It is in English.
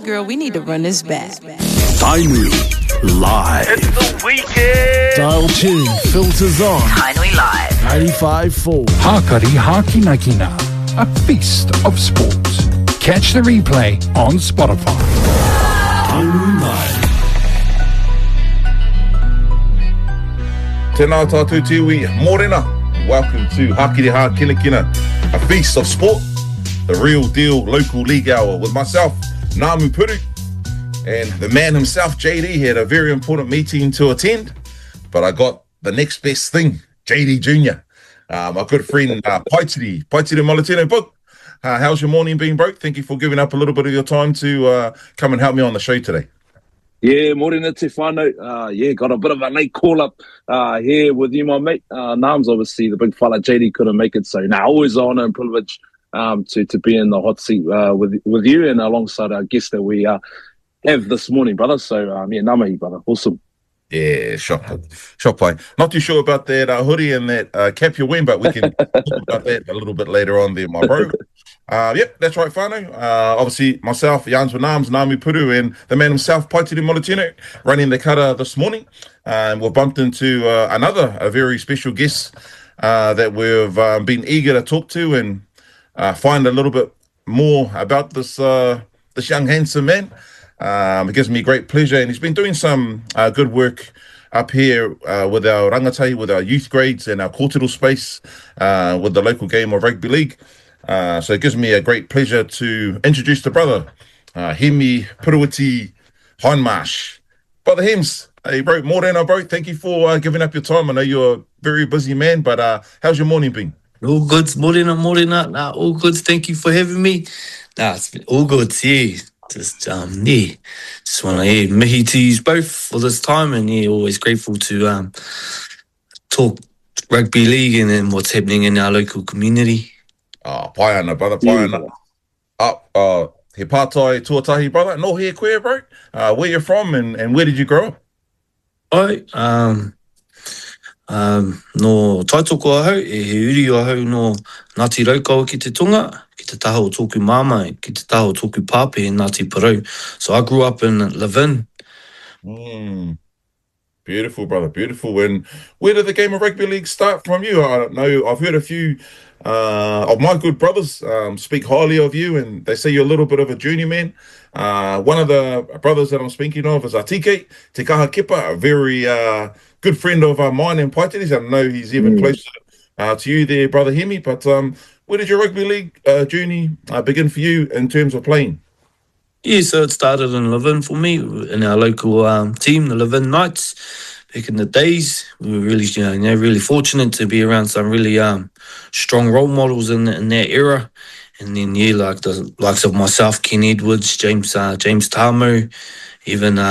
girl, we need to run this back. Tainui Live. It's the weekend. Dial tune, filters on. Tainui Live. 95.4. Hakari Hakinakina, a feast of sport. Catch the replay on Spotify. Tainui Live. Tēnā tātou tiwi, mōrena. Welcome to Hakiri Hakinakina, a feast of sport, the real deal local league hour with myself, Namu Puru, and the man himself, JD. He had a very important meeting to attend, but I got the next best thing, JD Jr., my good friend, Paitiri Molatino Book. How's your morning been, bro? Thank you for giving up a little bit of your time to come and help me on the show today. Yeah, morena te whānau. Got a bit of a late call-up here with you, my mate. Nam's obviously the big fella. JD couldn't make it, so always an honour and privilege to be in the hot seat with you and alongside our guest that we have this morning, brother. So, namahi, brother. Awesome. Yeah, shot play. Not too sure about that hoodie and that cap you're wearing, but we can talk about that a little bit later on there, my bro. Yep, that's right, whānau. Obviously, myself, Jans Nams, Nami Puru, and the man himself, Paitiri Molatino, running the kara this morning. We've bumped into a very special guest that we've been eager to talk to and find a little bit more about this young, handsome man. It gives me great pleasure, and he's been doing some good work up here with our rangatahi, with our youth grades and our kōtero space with the local game of rugby league. So it gives me a great pleasure to introduce the brother, Hemi Puruwiti Hindmarsh. Brother Hems, hey bro, mōrena bro, thank you for giving up your time. I know you're a very busy man, but how's your morning been? All good, morena. Nah, all good. Thank you for having me. It's been all good, yeah. Just want to mihi to you both for this time, and always grateful to talk rugby league and then what's happening in our local community. Pai ana, brother, pai ana. He pātai tuatahi, brother. No here queer, bro. Where you from and where did you grow up? No taitoko ahau, he uri ahau no Ngāti Raukawa ki te tonga, ki te taha o tōku māmai, ki te taha o tōku pāpe in Ngāti Parau. So I grew up in Levin. Beautiful, brother, beautiful. And where did the game of rugby league start from you? I know I've heard a few of my good brothers speak highly of you, and they say you're a little bit of a journeyman. One of the brothers that I'm speaking of is Atike, Te Kaha Kepa, a very good friend of mine and Paitiri's. I know he's even closer to you there, brother Hemi. But where did your rugby league journey begin for you in terms of playing? Yeah, so it started in Levin for me, in our local team, the Levin Knights. Back in the days, we were really, really fortunate to be around some really strong role models in that era. And then, like the likes of myself, Ken Edwards, James Tamo, even